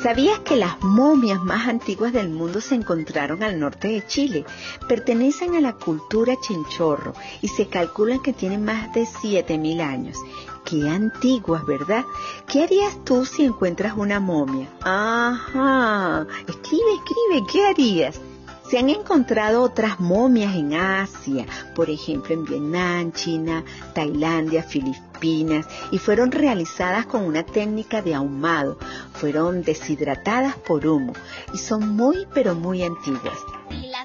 ¿Sabías que las momias más antiguas del mundo se encontraron al norte de Chile? Pertenecen a la cultura chinchorro y se calcula que tienen más de 7.000 años. ¡Qué antiguas!, ¿verdad? ¿Qué harías tú si encuentras una momia? Ajá, escribe, ¿qué harías? Se han encontrado otras momias en Asia, por ejemplo en Vietnam, China, Tailandia, Filipinas, y fueron realizadas con una técnica de ahumado. Fueron deshidratadas por humo y son muy, pero muy antiguas.